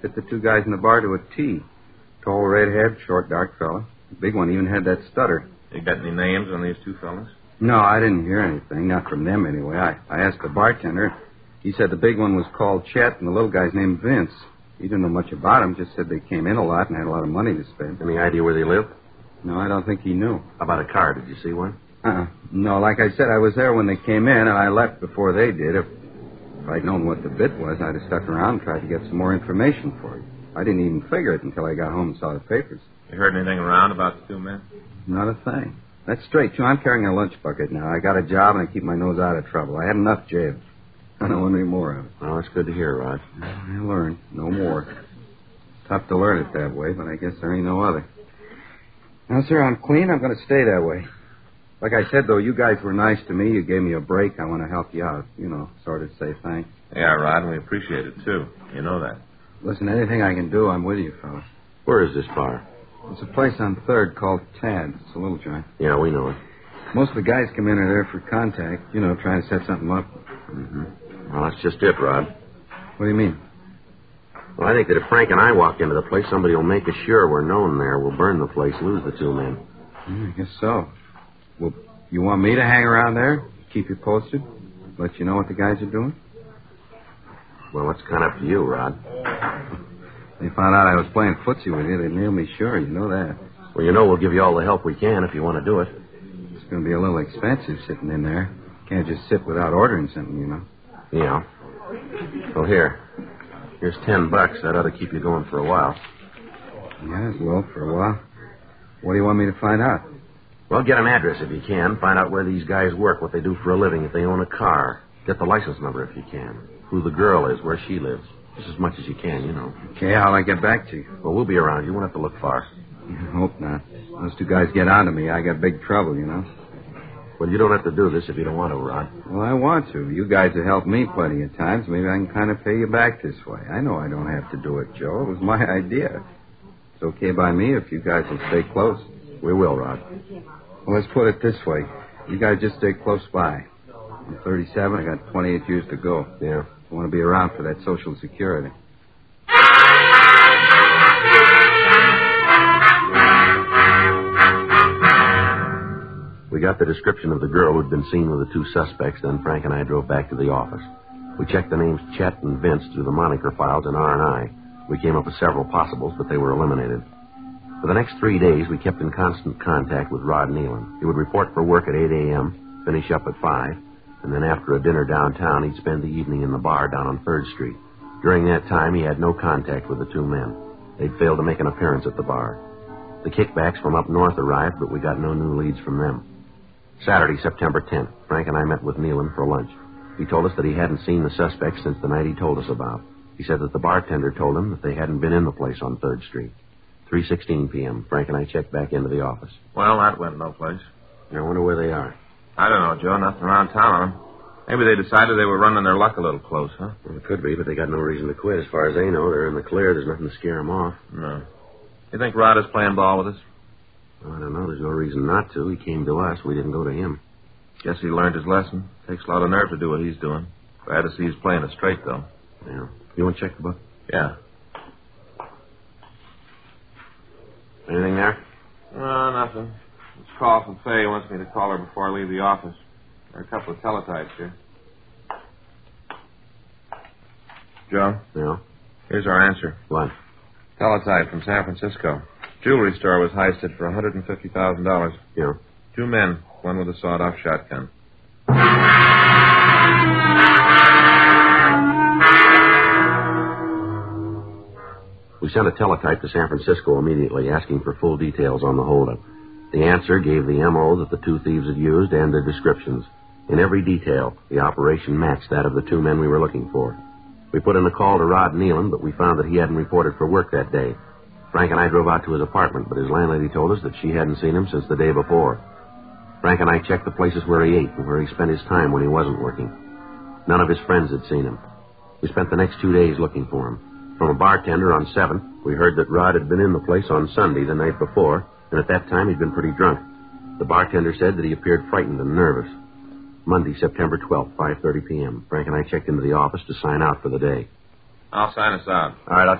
Fit the two guys in the bar to a T. Tall, redhead, short, dark fella. The big one even had that stutter. You got any names on these two fellas? No, I didn't hear anything. Not from them, anyway. I asked the bartender. He said the big one was called Chet, and the little guy's named Vince. He didn't know much about them, just said they came in a lot and had a lot of money to spend. Any idea where they live? No, I don't think he knew. How about a car? Did you see one? No, like I said, I was there when they came in, and I left before they did. If I'd known what the bit was, I'd have stuck around and tried to get some more information for you. I didn't even figure it until I got home and saw the papers. You heard anything around about the two men? Not a thing. That's straight, too. I'm carrying a lunch bucket now. I got a job, and I keep my nose out of trouble. I had enough jabs. I don't want any more of it. Well, that's good to hear, Rod. I learned. No more. Tough to learn it that way, but I guess there ain't no other. Now, sir, I'm clean. I'm going to stay that way. Like I said, though, you guys were nice to me. You gave me a break. I want to help you out. You know, sort of say thanks. Yeah, Rod, and we appreciate it, too. You know that. Listen, anything I can do, I'm with you, fellas. Where is this bar? It's a place on 3rd called Tad. It's a little joint. Yeah, we know it. Most of the guys come in are there for contact. You know, trying to set something up. Mm-hmm. Well, that's just it, Rod. What do you mean? Well, I think that if Frank and I walk into the place, somebody will make us sure we're known there. We'll burn the place, lose the two men. I guess so. Well, you want me to hang around there? Keep you posted? Let you know what the guys are doing? Well, that's kind of up to you, Rod. They found out I was playing footsie with you. They'd nail me sure. You know that. Well, you know we'll give you all the help we can if you want to do it. It's going to be a little expensive sitting in there. Can't just sit without ordering something, you know. Yeah. Well, here's $10. That ought to keep you going for a while. Yeah, it will for a while. What do you want me to find out? Well, get an address if you can. Find out where these guys work, what they do for a living, if they own a car. Get the license number if you can. Who the girl is, where she lives. Just as much as you can, you know. Okay, how'll I get back to you? Well, we'll be around. You won't have to look far. I hope not. Those two guys get onto me. I got big trouble, you know. Well, you don't have to do this if you don't want to, Rod. Well, I want to. You guys have helped me plenty of times. Maybe I can kind of pay you back this way. I know I don't have to do it, Joe. It was my idea. It's okay by me if you guys will stay close. We will, Rod. Well, let's put it this way. You guys just stay close by. I'm 37. I got 28 years to go. Yeah. I want to be around for that Social Security. We got the description of the girl who'd been seen with the two suspects, then Frank and I drove back to the office. We checked the names Chet and Vince through the moniker files in R&I. We came up with several possibles, but they were eliminated. For the next 3 days, we kept in constant contact with Rod Nealon. He would report for work at 8 a.m., finish up at 5, and then after a dinner downtown, he'd spend the evening in the bar down on 3rd Street. During that time, he had no contact with the two men. They'd failed to make an appearance at the bar. The kickbacks from up north arrived, but we got no new leads from them. Saturday, September 10th, Frank and I met with Nealon for lunch. He told us that he hadn't seen the suspects since the night he told us about. He said that the bartender told him that they hadn't been in the place on 3rd Street. 3:16 p.m. Frank and I checked back into the office. Well, that went no place. I wonder where they are. I don't know, Joe. Nothing around town on them. Maybe they decided they were running their luck a little close, huh? Well, it could be, but they got no reason to quit. As far as they know, they're in the clear. There's nothing to scare them off. No. You think Rod is playing ball with us? Well, I don't know. There's no reason not to. He came to us. We didn't go to him. Guess he learned his lesson. Takes a lot of nerve to do what he's doing. Glad to see he's playing it straight, though. Yeah. You want to check the book? Yeah. Anything there? Nothing. This call from Faye wants me to call her before I leave the office. There are a couple of teletypes here. Joe? Yeah? Here's our answer. What? Teletype from San Francisco. Jewelry store was heisted for $150,000. Yeah. 2 men, one with a sawed-off shotgun. We sent a teletype to San Francisco immediately, asking for full details on the holdup. The answer gave the M.O. that the two thieves had used and their descriptions. In every detail, the operation matched that of the 2 men we were looking for. We put in a call to Rod Nealon, but we found that he hadn't reported for work that day. Frank and I drove out to his apartment, but his landlady told us that she hadn't seen him since the day before. Frank and I checked the places where he ate and where he spent his time when he wasn't working. None of his friends had seen him. We spent the next 2 days looking for him. From a bartender on 7th, we heard that Rod had been in the place on Sunday the night before, and at that time he'd been pretty drunk. The bartender said that he appeared frightened and nervous. Monday, September 12th, 5:30 p.m. Frank and I checked into the office to sign out for the day. I'll sign us out. All right, I'll